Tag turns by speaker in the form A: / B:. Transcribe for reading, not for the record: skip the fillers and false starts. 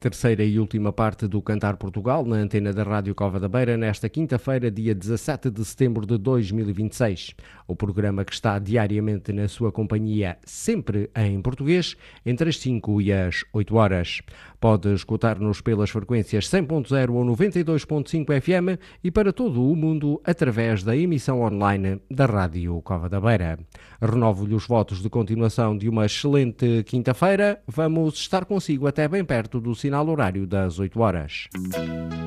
A: terceira e última parte do Cantar Portugal na antena da Rádio Cova da Beira nesta quinta-feira, dia 17 de setembro de 2026. O programa que está diariamente na sua companhia, sempre em português, entre as 5 e as 8 horas. Pode escutar-nos pelas frequências 100.0 ou 92.5 FM e para todo o mundo através da emissão online da Rádio Cova da Beira. Renovo-lhe os votos de continuação de uma excelente quinta-feira. Vamos estar consigo até bem perto do sinal horário das 8 horas.